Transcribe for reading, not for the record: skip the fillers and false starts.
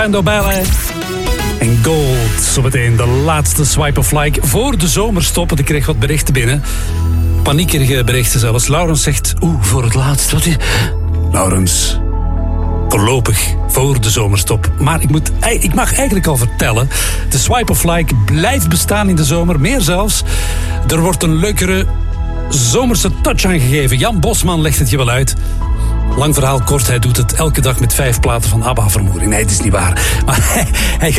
Spandau Ballet. En Gold, zometeen de laatste Swipe of Like voor de zomerstop. Ik kreeg wat berichten binnen. Paniekerige berichten zelfs. Laurens zegt, voor het laatst. Wat is... Laurens, voorlopig voor de zomerstop. Maar ik mag eigenlijk al vertellen, de Swipe of Like blijft bestaan in de zomer. Meer zelfs, er wordt een leukere zomerse touch aangegeven. Jan Bosman legt het je wel uit. Lang verhaal kort, hij doet het elke dag met 5 platen van ABBA, vermoeding. Nee, het is niet waar. Maar hij